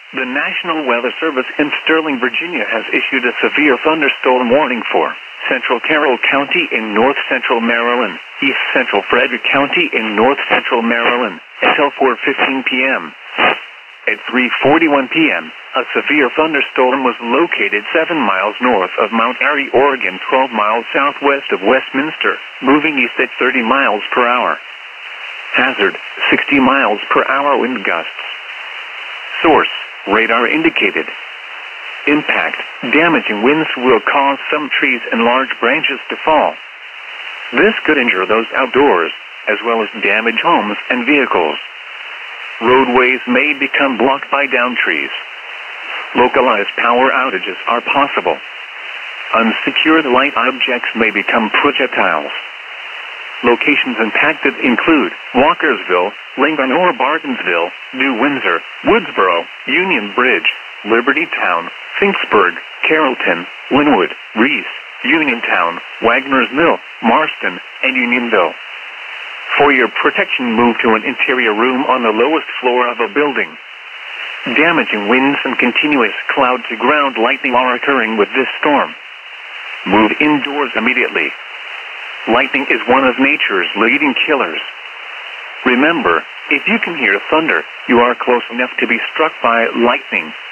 The National Weather Service in Sterling, Virginia has issued a severe thunderstorm warning for Central Carroll County in north-central Maryland, East Central Frederick County in north-central Maryland, until 4:15 p.m. At 3:41 p.m., a severe thunderstorm was located 7 miles north of Mount Airy, Oregon, 12 miles southwest of Westminster, moving east at 30 miles per hour. Hazard, 60 miles per hour wind gusts. Source, radar indicated. Impact, damaging winds will cause some trees and large branches to fall. This could injure those outdoors, as well as damage homes and vehicles. Roadways may become blocked by downed trees. Localized power outages are possible. Unsecured light objects may become projectiles. Locations impacted include Walkersville, Lincoln or Bartonsville, New Windsor, Woodsboro, Union Bridge, Libertytown, Finksburg, Carrollton, Linwood, Reese, Uniontown, Wagner's Mill, Marston, and Unionville. For your protection, move to an interior room on the lowest floor of a building. Damaging winds and continuous cloud-to-ground lightning are occurring with this storm. Move indoors immediately. Lightning is one of nature's leading killers. Remember, if you can hear thunder, you are close enough to be struck by lightning.